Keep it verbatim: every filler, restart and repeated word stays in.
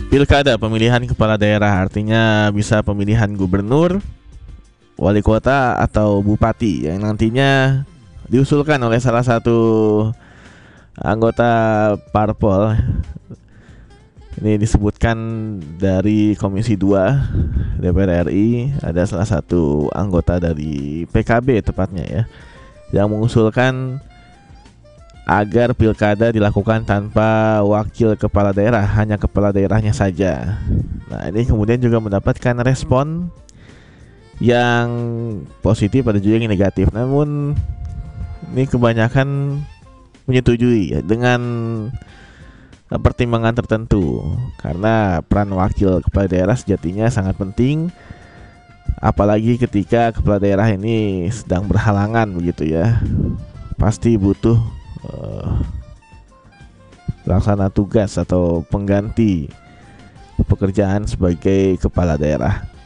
Pilkada pemilihan kepala daerah artinya bisa pemilihan gubernur, wali kota atau bupati yang nantinya diusulkan oleh salah satu anggota parpol. Ini disebutkan dari Komisi dua D P R R I, ada salah satu anggota dari P K B tepatnya ya, yang mengusulkan agar pilkada dilakukan tanpa wakil kepala daerah, hanya kepala daerahnya saja. Nah, ini kemudian juga mendapatkan respon yang positif, ada juga yang negatif. Namun ini kebanyakan menyetujui ya, dengan pertimbangan tertentu, karena peran wakil kepala daerah sejatinya sangat penting, apalagi ketika kepala daerah ini sedang berhalangan begitu ya, pasti butuh uh, pelaksana tugas atau pengganti pekerjaan sebagai kepala daerah.